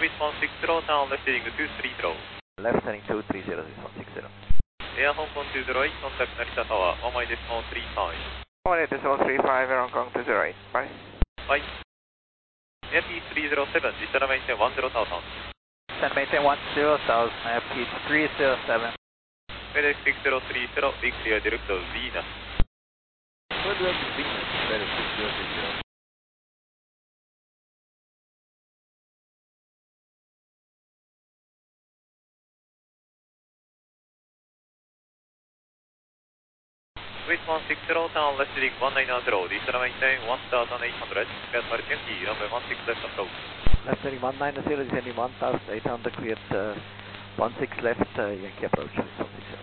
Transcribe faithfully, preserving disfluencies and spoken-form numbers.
Wind one six zero, turn left heading two three zero. Left heading two three zero, this one six zero. Air Hong Kong two zero eight, contact Narita Tower, one minus one three five. one decimal three five, Air Hong Kong two zero eight, bye. Bye. Air P three zero seven, descend maintain one zero thousand. Descend maintain one zero thousand, Air P three zero seven. FedEx six zero three zero, big clear direct to Venus. Good luck to Venus, FedEx six zero three zero. Wind one six zero, turn left heading one nine zero, descend maintain one thousand eight hundred, cleared for empty, runway one six left approach. Left heading one nine zero, descending one thousand eight hundred, cleared uh, one six left, uh, Yankee approach, one six zero.